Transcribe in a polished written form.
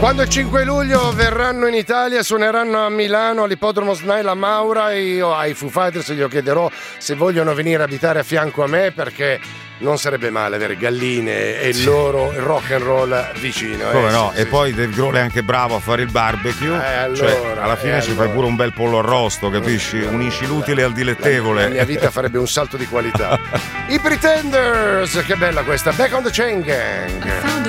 Quando il 5 luglio verranno in Italia, suoneranno a Milano all'ippodromo Snaila Maura, io ai Foo Fighters gli chiederò se vogliono venire a abitare a fianco a me, perché non sarebbe male avere galline e il loro rock and roll vicino. Come no? Sì, e poi Dave Grohl è anche bravo a fare il barbecue. Allora, cioè, alla fine ci fai pure un bel pollo arrosto, capisci? Unisci l'utile al dilettevole. La mia vita farebbe un salto di qualità. I Pretenders, che bella questa, Back on the Chain Gang.